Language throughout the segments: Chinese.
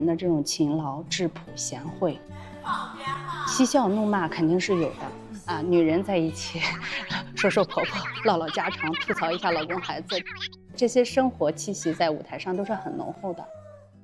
的这种勤劳、质朴、贤惠，嬉笑怒骂肯定是有的啊。女人在一起说说婆婆，唠唠家常，吐槽一下老公孩子，这些生活气息在舞台上都是很浓厚的。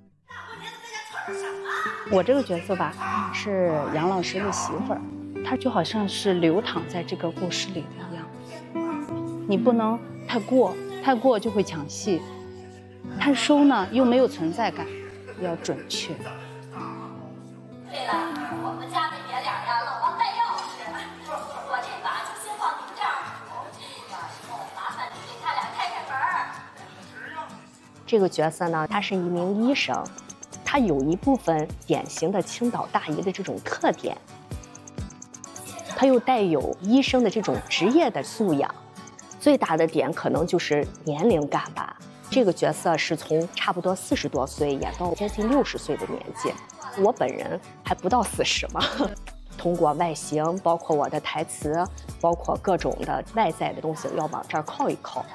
我这个角色吧，是杨老师的媳妇儿，她就好像是流淌在这个故事里的一样。你不能太过，太过就会抢戏；太收呢，又没有存在感。要准确。 对了，我们家那爷俩呀，老王带钥匙，我这把就先放你这儿。麻烦你给他俩开开门。 这个角色呢，他是一名医生，他有一部分典型的青岛大姨的这种特点，他又带有医生的这种职业的素养。最大的点可能就是年龄感吧。这个角色是从差不多40多岁演到接近60岁的年纪，我本人还不到40嘛。通过外形，包括我的台词，包括各种的外在的东西，要往这儿靠一靠。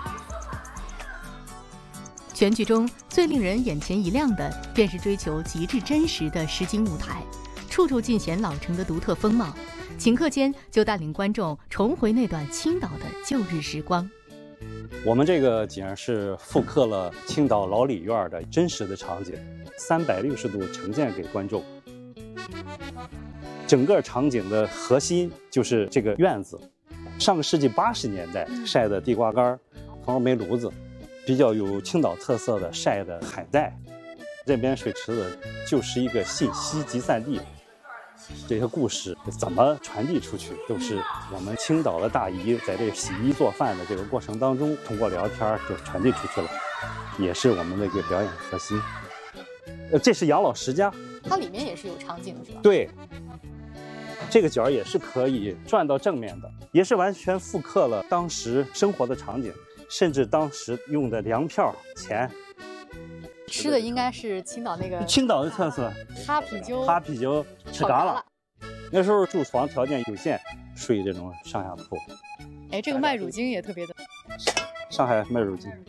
全剧中最令人眼前一亮的，便是追求极致真实的实景舞台，处处尽显老城的独特风貌，顷刻间就带领观众重回那段青岛的旧日时光。 我们这个景是复刻了青岛老李院的真实的场景，360度呈现给观众。整个场景的核心就是这个院子，上个世纪80年代晒的地瓜干、蜂窝煤炉子，比较有青岛特色的晒的海带。这边水池子就是一个信息集散地。这些故事怎么传递出去，都是我们青岛的大姨在这洗衣做饭的这个过程当中，通过聊天就传递出去了，也是我们的一个表演核心。这是养老十佳， 它里面也是有场景的，是吧？ 对，这个角也是可以转到正面的，也是完全复刻了当时生活的场景，甚至当时用的粮票、钱。 吃的应该是青岛那个青岛的特色， 哈啤酒， 哈啤酒吃嘎啦。那时候住房条件有限，睡这种上下铺。 哎，这个卖乳精也特别的。 上海卖乳精。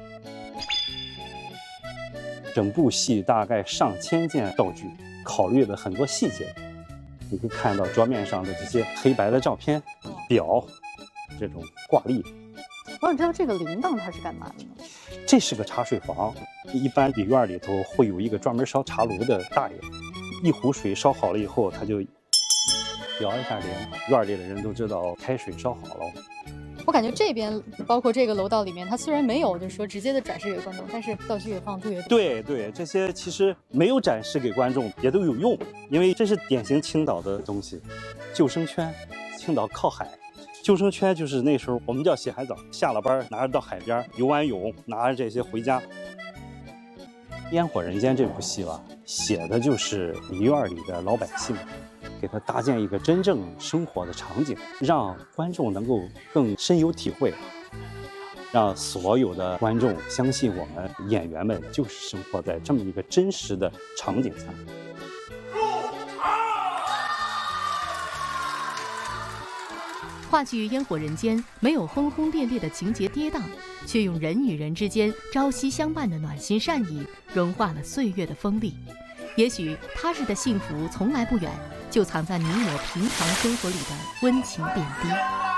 整部戏大概上千件道具，考虑了很多细节。你可以看到桌面上的这些黑白的照片、表，这种挂历。 我想知道这个铃铛它是干嘛的呢？ 这是个茶水房，一般里院里头会有一个专门烧茶炉的大爷，一壶水烧好了以后，他就摇一下铃，院里的人都知道开水烧好了。 我感觉这边包括这个楼道里面，它虽然没有就是说直接的展示给观众，但是道具也放特别多。 对，这些其实没有展示给观众也都有用，因为这是典型青岛的东西。救生圈，青岛靠海。救生圈就是那时候我们叫洗海澡，下了班拿着到海边游完泳，拿着这些回家。《烟火人间》这部戏吧，写的就是李院里的老百姓，给他搭建一个真正生活的场景，让观众能够更深有体会，让所有的观众相信我们演员们就是生活在这么一个真实的场景下。 话剧《烟火人间》没有轰轰烈烈的情节跌宕，却用人与人之间朝夕相伴的暖心善意融化了岁月的锋利。也许他日的幸福从来不远，就藏在你我平常生活里的温情点滴。